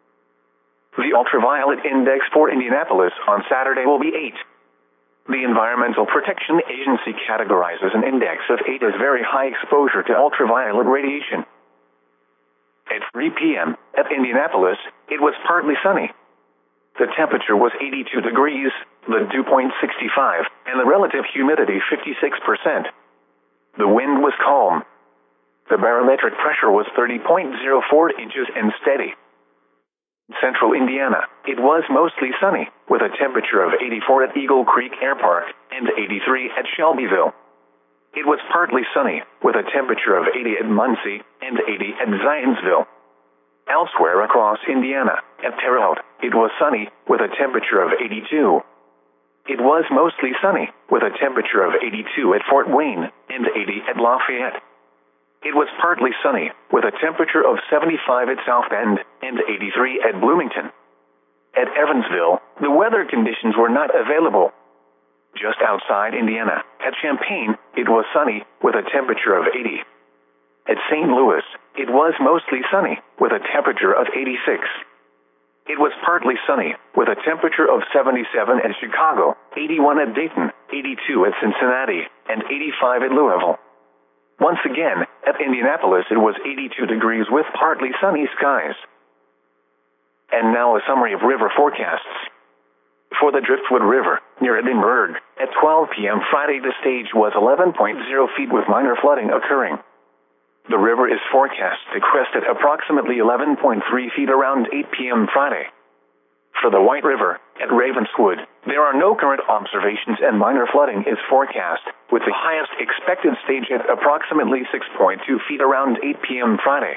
The ultraviolet index for Indianapolis on Saturday will be 8. The Environmental Protection Agency categorizes an index of 8 as very high exposure to ultraviolet radiation. At 3 p.m. at Indianapolis, it was partly sunny. The temperature was 82 degrees, the dew point 65, and the relative humidity 56%. The wind was calm. The barometric pressure was 30.04 inches and steady. Central Indiana, it was mostly sunny, with a temperature of 84 at Eagle Creek Air Park and 83 at Shelbyville. It was partly sunny, with a temperature of 80 at Muncie and 80 at Zionsville. Elsewhere across Indiana, at Terre Haute, it was sunny, with a temperature of 82. It was mostly sunny, with a temperature of 82 at Fort Wayne and 80 at Lafayette. It was partly sunny, with a temperature of 75 at South Bend and 83 at Bloomington. At Evansville, the weather conditions were not available. Just outside Indiana, at Champaign, it was sunny, with a temperature of 80. At St. Louis, it was mostly sunny, with a temperature of 86. It was partly sunny, with a temperature of 77 at Chicago, 81 at Dayton, 82 at Cincinnati, and 85 at Louisville. Once again, at Indianapolis it was 82 degrees with partly sunny skies. And now a summary of river forecasts. For the Driftwood River, near Edinburgh, at 12 p.m. Friday the stage was 11.0 feet with minor flooding occurring. The river is forecast to crest at approximately 11.3 feet around 8 p.m. Friday. For the White River, at Ravenswood, There are no current observations and minor flooding is forecast, with the highest expected stage at approximately 6.2 feet around 8 p.m. Friday.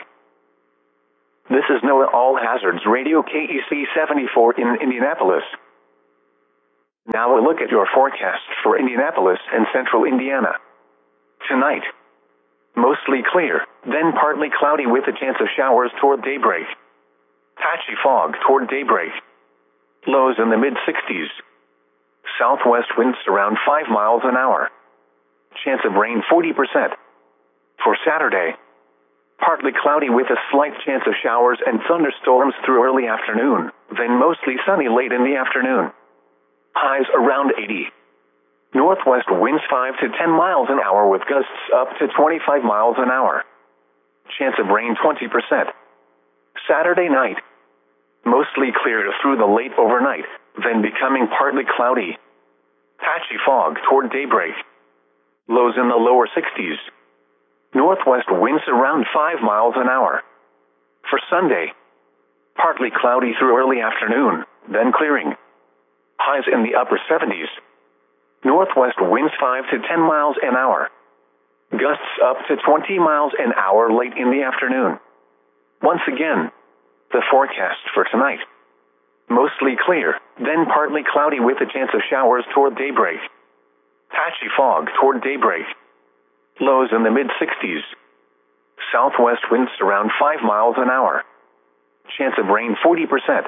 This is NOAA All Hazards Radio KEC 74 in Indianapolis. Now a look at your forecast for Indianapolis and central Indiana. Tonight, mostly clear, then partly cloudy with a chance of showers toward daybreak. Patchy fog toward daybreak. Lows in the mid-60s. Southwest winds around 5 miles an hour. Chance of rain 40%. For Saturday, partly cloudy with a slight chance of showers and thunderstorms through early afternoon, then mostly sunny late in the afternoon. Highs around 80. Northwest winds 5 to 10 miles an hour with gusts up to 25 miles an hour. Chance of rain 20%. Saturday night, mostly clear through the late overnight, then becoming partly cloudy. Patchy fog toward daybreak. Lows in the lower 60s. Northwest winds around 5 miles an hour. For Sunday, partly cloudy through early afternoon, then clearing. Highs in the upper 70s. Northwest winds 5 to 10 miles an hour. Gusts up to 20 miles an hour late in the afternoon. Once again, the forecast for tonight. Mostly clear, then partly cloudy with a chance of showers toward daybreak. Patchy fog toward daybreak. Lows in the mid-60s. Southwest winds around 5 miles an hour. Chance of rain 40%.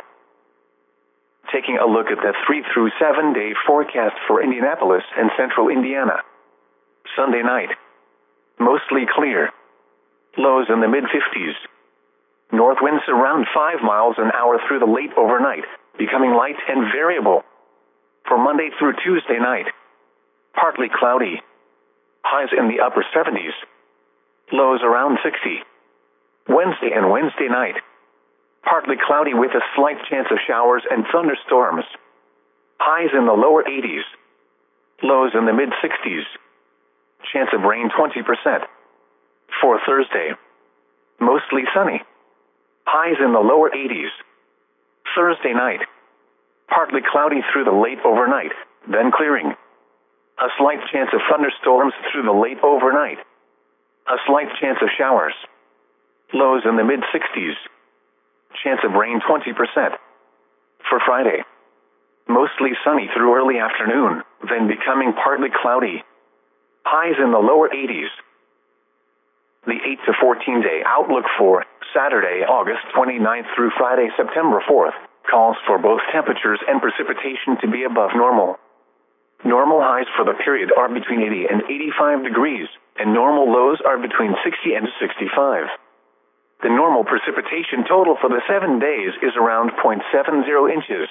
Taking a look at the 3 through 7 day forecast for Indianapolis and central Indiana. Sunday night, mostly clear. Lows in the mid-50s. North winds around 5 miles an hour through the late overnight, becoming light and variable. For Monday through Tuesday night, partly cloudy. Highs in the upper 70s. Lows around 60. Wednesday and Wednesday night, partly cloudy with a slight chance of showers and thunderstorms. Highs in the lower 80s. Lows in the mid-60s. Chance of rain 20%. For Thursday, mostly sunny. Highs in the lower 80s. Thursday night, partly cloudy through the late overnight, then clearing. A slight chance of thunderstorms through the late overnight. A slight chance of showers. Lows in the mid-60s. Chance of rain 20%. For Friday, mostly sunny through early afternoon, then becoming partly cloudy. Highs in the lower 80s. The 8 to 14 day outlook for Saturday, August 29th through Friday, September 4th, calls for both temperatures and precipitation to be above normal. Normal highs for the period are between 80 and 85 degrees, and normal lows are between 60 and 65. The normal precipitation total for the 7 days is around 0.70 inches.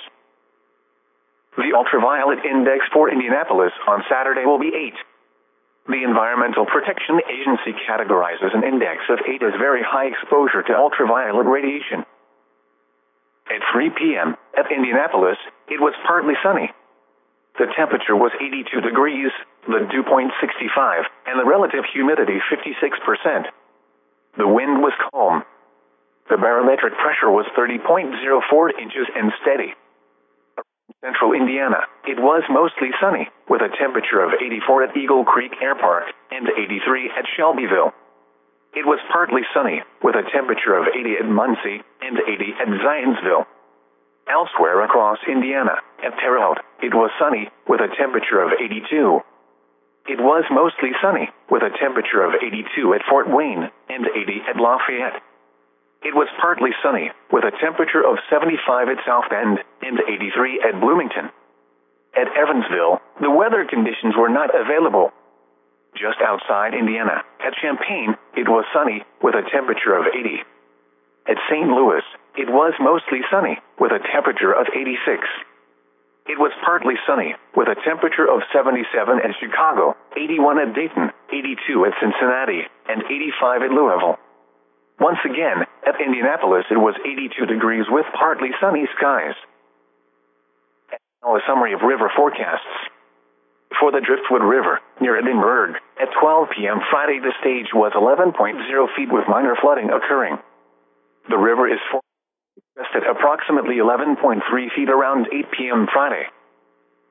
The ultraviolet index for Indianapolis on Saturday will be 8. The Environmental Protection Agency categorizes an index of 8 as very high exposure to ultraviolet radiation. At 3 p.m. at Indianapolis, it was partly sunny. The temperature was 82 degrees, the dew point 65, and the relative humidity 56%. The wind was calm. The barometric pressure was 30.04 inches and steady. Central Indiana, it was mostly sunny, with a temperature of 84 at Eagle Creek Air Park and 83 at Shelbyville. It was partly sunny, with a temperature of 80 at Muncie and 80 at Zionsville. Elsewhere across Indiana, at Terre Haute, it was sunny, with a temperature of 82. It was mostly sunny, with a temperature of 82 at Fort Wayne and 80 at Lafayette. It was partly sunny, with a temperature of 75 at South Bend and 83 at Bloomington. At Evansville, the weather conditions were not available. Just outside Indiana, at Champaign, it was sunny, with a temperature of 80. At St. Louis, it was mostly sunny, with a temperature of 86. It was partly sunny, with a temperature of 77 at Chicago, 81 at Dayton, 82 at Cincinnati, and 85 at Louisville. Once again, at Indianapolis it was 82 degrees with partly sunny skies. Now a summary of river forecasts. For the Driftwood River, near Edinburgh, at 12 p.m. Friday the stage was 11.0 feet with minor flooding occurring. The river is forecast at approximately 11.3 feet around 8 p.m. Friday.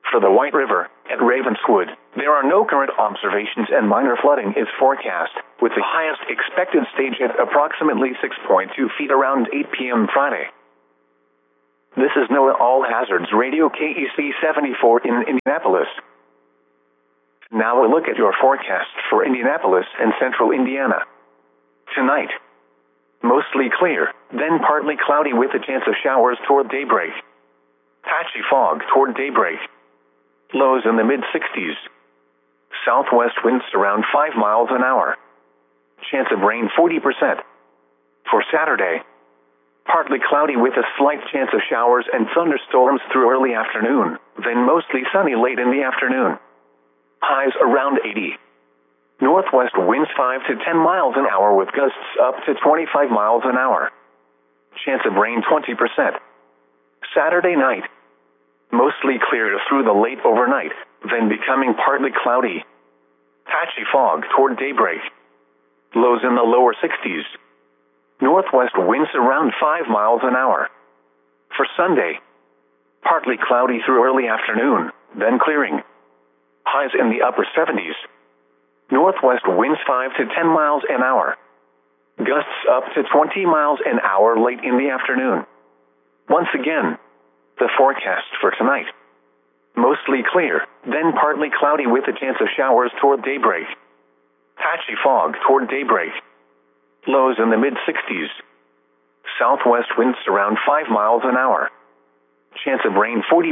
For the White River, at Ravenswood, there are no current observations and minor flooding is forecast, with the highest expected stage at approximately 6.2 feet around 8 p.m. Friday. This is NOAA All Hazards Radio KEC 74 in Indianapolis. Now a look at your forecast for Indianapolis and central Indiana. Tonight, mostly clear, then partly cloudy with a chance of showers toward daybreak. Patchy fog toward daybreak. Lows in the mid-60s. Southwest winds around 5 miles an hour. Chance of rain 40%. For Saturday, partly cloudy with a slight chance of showers and thunderstorms through early afternoon, then mostly sunny late in the afternoon. Highs around 80. Northwest winds 5 to 10 miles an hour with gusts up to 25 miles an hour. Chance of rain 20%. Saturday night, mostly clear through the late overnight, then becoming partly cloudy. Patchy fog toward daybreak. Lows in the lower 60s. Northwest winds around 5 miles an hour. For Sunday, partly cloudy through early afternoon, then clearing. Highs in the upper 70s. Northwest winds 5 to 10 miles an hour. Gusts up to 20 miles an hour late in the afternoon. Once again, the forecast for tonight. Mostly clear, then partly cloudy with a chance of showers toward daybreak. Patchy fog toward daybreak. Lows in the mid-60s. Southwest winds around 5 miles an hour. Chance of rain 40%.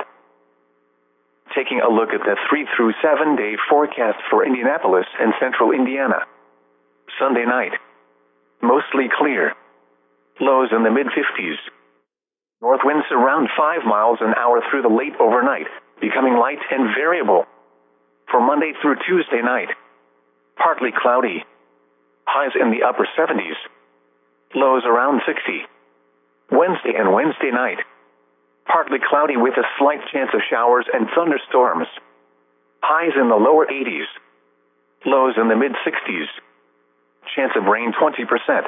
Taking a look at the 3 through 7 day forecast for Indianapolis and central Indiana. Sunday night, mostly clear. Lows in the mid-50s. North winds around 5 miles an hour through the late overnight, becoming light and variable. For Monday through Tuesday night, partly cloudy. Highs in the upper 70s. Lows around 60. Wednesday and Wednesday night, partly cloudy with a slight chance of showers and thunderstorms. Highs in the lower 80s. Lows in the mid-60s. Chance of rain 20%.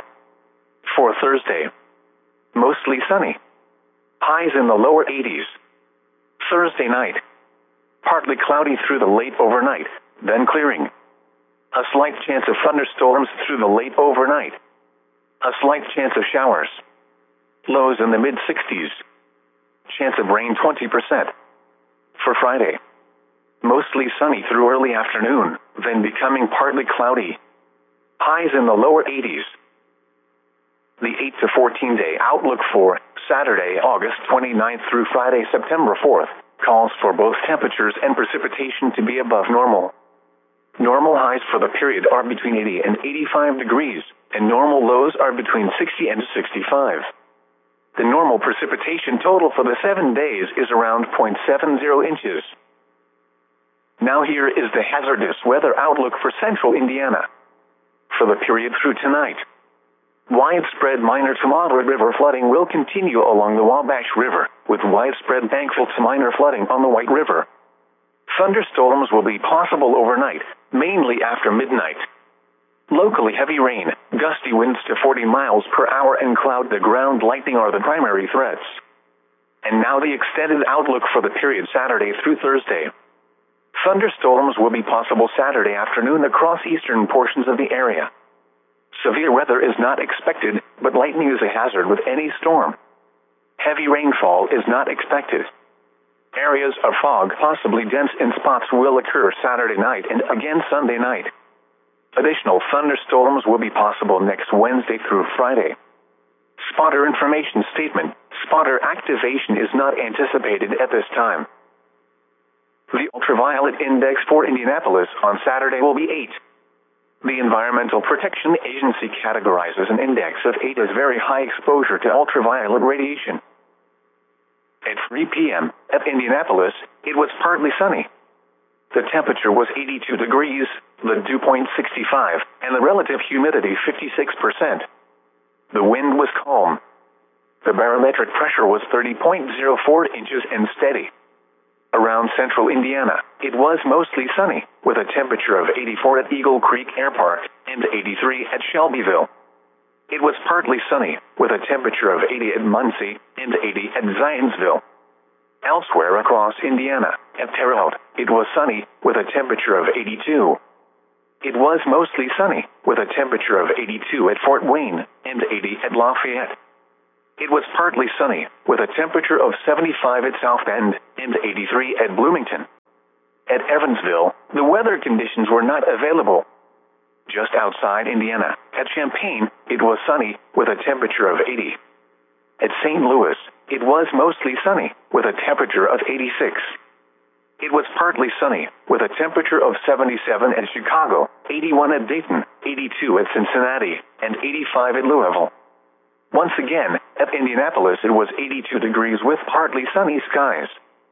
For Thursday, mostly sunny. Highs in the lower 80s. Thursday night, partly cloudy through the late overnight, then clearing. A slight chance of thunderstorms through the late overnight. A slight chance of showers. Lows in the mid-60s. Chance of rain 20%. For Friday, mostly sunny through early afternoon, then becoming partly cloudy. Highs in the lower 80s. The 8 to 14 day outlook for Saturday, August 29th through Friday, September 4th, calls for both temperatures and precipitation to be above normal. Normal highs for the period are between 80 and 85 degrees, and normal lows are between 60 and 65. The normal precipitation total for the 7 days is around 0.70 inches. Now here is the hazardous weather outlook for central Indiana. For the period through tonight, widespread minor to moderate river flooding will continue along the Wabash River, with widespread bankful to minor flooding on the White River. Thunderstorms will be possible overnight, mainly after midnight. Locally heavy rain, gusty winds to 40 miles per hour and cloud to ground lightning are the primary threats. And now the extended outlook for the period Saturday through Thursday. Thunderstorms will be possible Saturday afternoon across eastern portions of the area. Severe weather is not expected, but lightning is a hazard with any storm. Heavy rainfall is not expected. Areas of fog, possibly dense in spots, will occur Saturday night and again Sunday night. Additional thunderstorms will be possible next Wednesday through Friday. Spotter information statement. Spotter activation is not anticipated at this time. The ultraviolet index for Indianapolis on Saturday will be 8. The Environmental Protection Agency categorizes an index of 8 as very high exposure to ultraviolet radiation. At 3 p.m. at Indianapolis, it was partly sunny. The temperature was 82 degrees, the dew point 65, and the relative humidity 56%. The wind was calm. The barometric pressure was 30.04 inches and steady. Around central Indiana, it was mostly sunny, with a temperature of 84 at Eagle Creek Air Park and 83 at Shelbyville. It was partly sunny, with a temperature of 80 at Muncie and 80 at Zionsville. Elsewhere across Indiana, at Terre Haute, it was sunny, with a temperature of 82. It was mostly sunny, with a temperature of 82 at Fort Wayne, and 80 at Lafayette. It was partly sunny, with a temperature of 75 at South Bend, and 83 at Bloomington. At Evansville, the weather conditions were not available. Just outside Indiana, at Champaign, it was sunny, with a temperature of 80. At St. Louis, it was mostly sunny, with a temperature of 86. It was partly sunny, with a temperature of 77 at Chicago, 81 at Dayton, 82 at Cincinnati, and 85 at Louisville. Once again, at Indianapolis it was 82 degrees with partly sunny skies.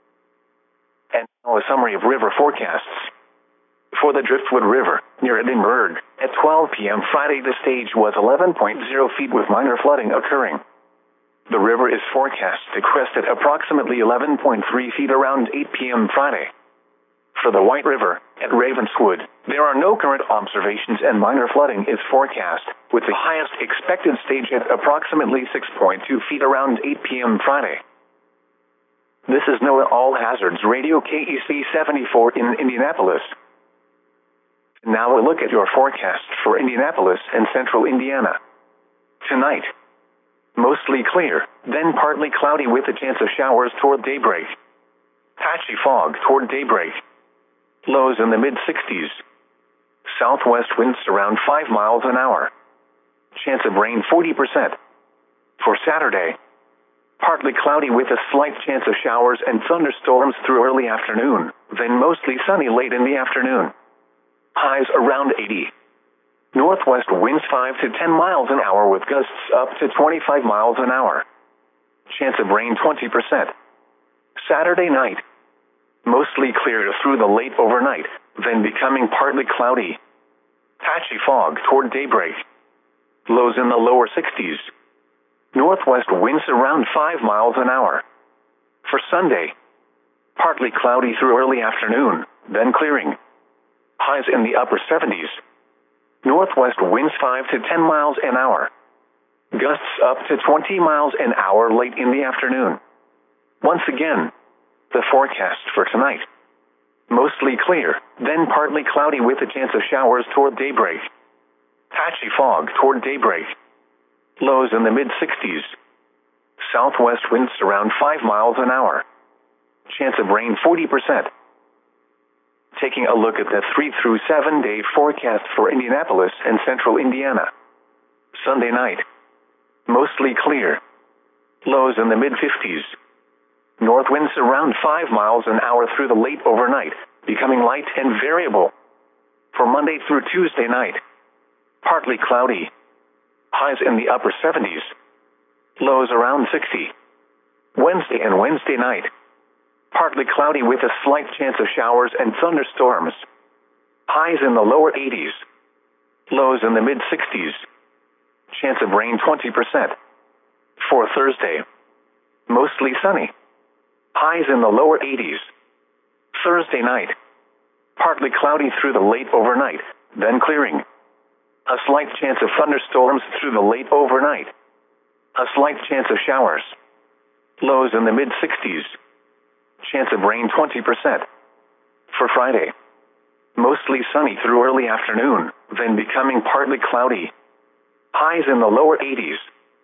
And now a summary of river forecasts. For the Driftwood River, near Edinburgh, at 12 p.m. Friday the stage was 11.0 feet with minor flooding occurring. The river is forecast to crest at approximately 11.3 feet around 8 p.m. Friday. For the White River, at Ravenswood, there are no current observations and minor flooding is forecast, with the highest expected stage at approximately 6.2 feet around 8 p.m. Friday. This is NOAA All Hazards Radio KEC 74 in Indianapolis. Now a look at your forecast for Indianapolis and central Indiana. Tonight, mostly clear, then partly cloudy with a chance of showers toward daybreak. Patchy fog toward daybreak. Lows in the mid-60s. Southwest winds around 5 miles an hour. Chance of rain 40%. For Saturday, partly cloudy with a slight chance of showers and thunderstorms through early afternoon, then mostly sunny late in the afternoon. Highs around 80. Northwest winds 5 to 10 miles an hour with gusts up to 25 miles an hour. Chance of rain 20%. Saturday night, mostly clear through the late overnight, then becoming partly cloudy. Patchy fog toward daybreak. Lows in the lower 60s. Northwest winds around 5 miles an hour. For Sunday, partly cloudy through early afternoon, then clearing. Highs in the upper 70s. Northwest winds 5 to 10 miles an hour. Gusts up to 20 miles an hour late in the afternoon. Once again, the forecast for tonight. Mostly clear, then partly cloudy with a chance of showers toward daybreak. Patchy fog toward daybreak. Lows in the mid-60s. Southwest winds around 5 miles an hour. Chance of rain 40%. Taking a look at the 3 through 7 day forecast for Indianapolis and central Indiana. Sunday night, mostly clear. Lows in the mid-50s. North winds around 5 miles an hour through the late overnight, becoming light and variable. For Monday through Tuesday night, partly cloudy. Highs in the upper 70s. Lows around 60. Wednesday and Wednesday night, partly cloudy with a slight chance of showers and thunderstorms. Highs in the lower 80s. Lows in the mid-60s. Chance of rain 20%. For Thursday, mostly sunny. Highs in the lower 80s. Thursday night, partly cloudy through the late overnight, then clearing. A slight chance of thunderstorms through the late overnight. A slight chance of showers. Lows in the mid-60s. Chance of rain 20%. For Friday, mostly sunny through early afternoon, then becoming partly cloudy. Highs in the lower 80s.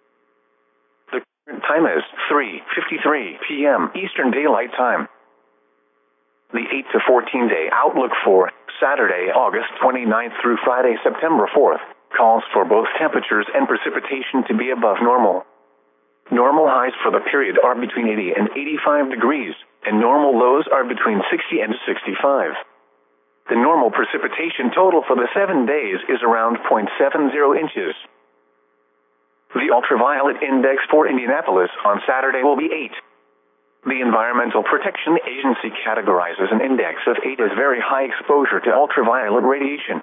The current time is 3:53 p.m. Eastern Daylight Time. The 8 to 14 day outlook for Saturday, August 29th through Friday, September 4th, calls for both temperatures and precipitation to be above normal. Normal highs for the period are between 80 and 85 degrees, and normal lows are between 60 and 65. The normal precipitation total for the 7 days is around 0.70 inches. The ultraviolet index for Indianapolis on Saturday will be 8. The Environmental Protection Agency categorizes an index of 8 as very high exposure to ultraviolet radiation.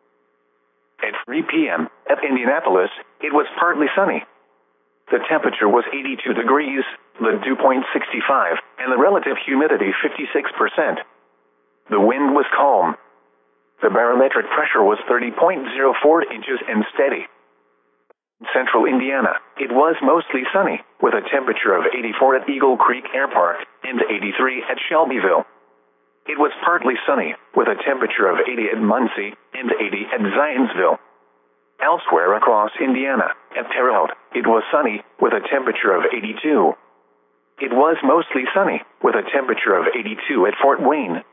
At 3 p.m. at Indianapolis, it was partly sunny. The temperature was 82 degrees, the dew point 65, and the relative humidity 56%. The wind was calm. The barometric pressure was 30.04 inches and steady. Central Indiana, it was mostly sunny, with a temperature of 84 at Eagle Creek Air Park and 83 at Shelbyville. It was partly sunny, with a temperature of 80 at Muncie and 80 at Zionsville. Elsewhere across Indiana, at Terre Haute, it was sunny, with a temperature of 82. It was mostly sunny, with a temperature of 82 at Fort Wayne.